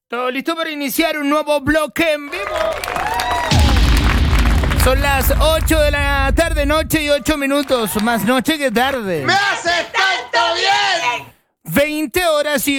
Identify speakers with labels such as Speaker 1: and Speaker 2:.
Speaker 1: Todo listo para iniciar un nuevo bloque en vivo. Son las 8 de la tarde, noche y 8 minutos. Más noche que tarde.
Speaker 2: ¡Me haces tanto bien!
Speaker 1: 20 horas y